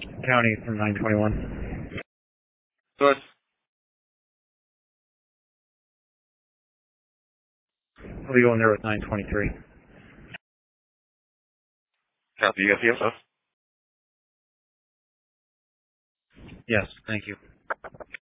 County from 921. Good. I'll be going there with 923. Copy. You got PSS? Yes, thank you.